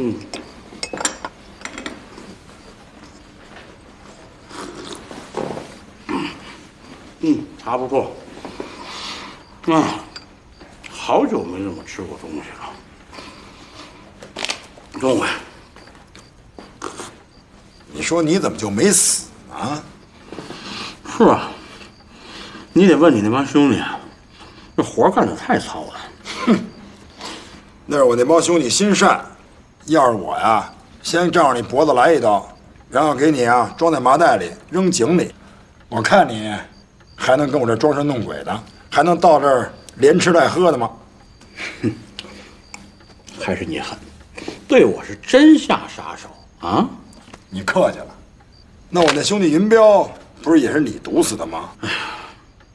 差不多。好久没这么吃过东西了。中午， 你说你怎么就没死呢？ 是啊，你得问你那帮兄弟啊，这活干得太糙了。 哼，那是我那帮兄弟心善，要是我呀，先照着你脖子来一刀，然后给你啊装在麻袋里扔井里，我看你还能跟我这装神弄鬼的，还能到这儿连吃带喝的吗？ 哼，还是你狠，对我是真下杀手啊！ 你客气了，那我那兄弟云彪不是也是你毒死的吗？ 哎呀，